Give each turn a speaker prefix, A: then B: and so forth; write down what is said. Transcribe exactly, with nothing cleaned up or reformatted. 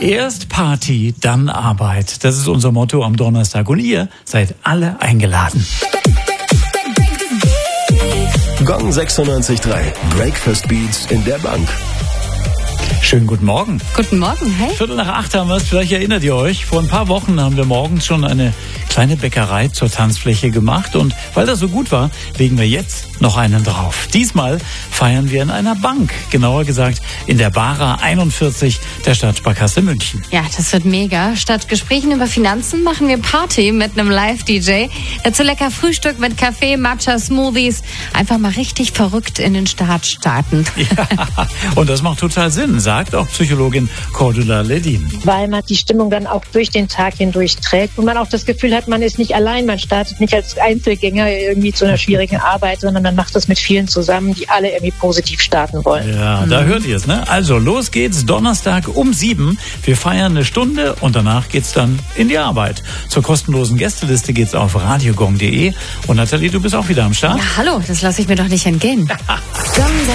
A: Erst Party, dann Arbeit. Das ist unser Motto am Donnerstag. Und ihr seid alle eingeladen.
B: Gong sechsundneunzig Komma drei. Breakfast Beats in der Bank.
A: Schönen guten Morgen.
C: Guten Morgen, hey.
A: Viertel nach acht haben wir es, vielleicht erinnert ihr euch. Vor ein paar Wochen haben wir morgens schon eine kleine Bäckerei zur Tanzfläche gemacht. Und weil das so gut war, legen wir jetzt noch einen drauf. Diesmal feiern wir in einer Bank. Genauer gesagt in der Bara einundvierzig der Stadtsparkasse München.
C: Ja, das wird mega. Statt Gesprächen über Finanzen machen wir Party mit einem Live-D J. Dazu lecker Frühstück mit Kaffee, Matcha, Smoothies. Einfach mal richtig verrückt in den Start starten.
A: Ja, und das macht total Sinn, sagt auch Psychologin Cordula Ledin.
D: Weil man die Stimmung dann auch durch den Tag hindurch trägt und man auch das Gefühl hat, man ist nicht allein, man startet nicht als Einzelgänger irgendwie zu einer schwierigen Arbeit, sondern man macht das mit vielen zusammen, die alle irgendwie positiv starten wollen.
A: Ja, mhm. Da hört ihr es, ne? Also los geht's Donnerstag um sieben. Wir feiern eine Stunde und danach geht's dann in die Arbeit. Zur kostenlosen Gästeliste geht's auf radiogong punkt de. Und Nathalie, du bist auch wieder am Start?
C: Ja, hallo, das lasse ich mir doch nicht entgehen.